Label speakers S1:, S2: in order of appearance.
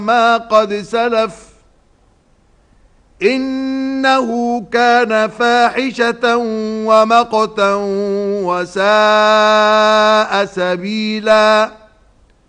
S1: ما قد سلف إنه كان فاحشة ومقتا وساء سبيلا